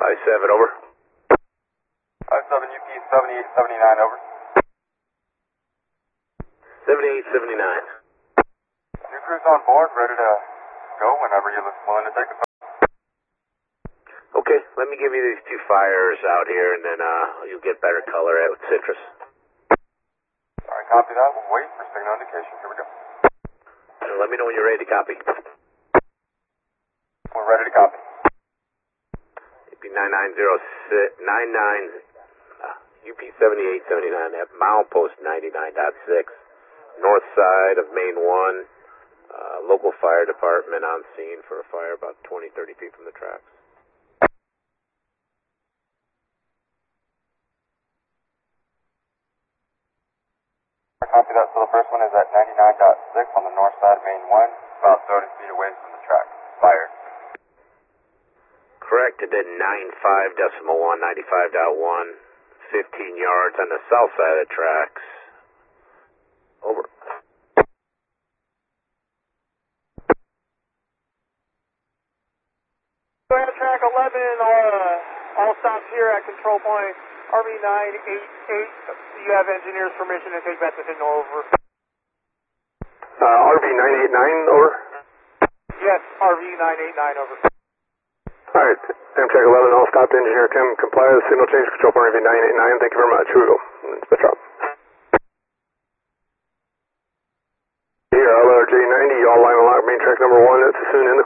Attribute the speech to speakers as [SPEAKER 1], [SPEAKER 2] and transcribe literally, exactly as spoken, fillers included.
[SPEAKER 1] five seven, over.
[SPEAKER 2] five seven U P seventy-eight seventy-nine, over.
[SPEAKER 1] seventy-eight seventy-nine.
[SPEAKER 2] New crew's on board, ready to go whenever you're willing to take a phone.
[SPEAKER 1] Okay, let me give you these two fires out here, and then uh, you'll get better color at with citrus.
[SPEAKER 2] Alright, copy that. We'll wait for signal indication. Here we go.
[SPEAKER 1] And let me know when you're ready to copy.
[SPEAKER 2] We're ready to copy.
[SPEAKER 1] U P nine nine zero six, nine nine, uh, U P seventy-eight seventy-nine at milepost ninety-nine point six, north side of Main one, uh, local fire department on scene for a fire about twenty, thirty feet from the tracks.
[SPEAKER 2] Copy that. So the first one is at ninety-nine point six on the north side of Main one, about thirty feet away from the track. Fire.
[SPEAKER 1] Correct, it did ninety-five decimal one, ninety-five point one, fifteen yards on the south side of the tracks. Over.
[SPEAKER 3] Go ahead, track eleven, uh, all stops here at control point, R V nine eight eight. You have engineer's permission to take that to signal, over.
[SPEAKER 1] Uh, R V nine eight nine, over.
[SPEAKER 3] Yes, R V nine eight nine, over.
[SPEAKER 1] Alright, Amtrak eleven, all stop engineer Kim, comply with signal change control point R V nine eight nine, thank you very much, here we go. Switch up. Here, L R J ninety, all line and lock, main track number one, it's soon in the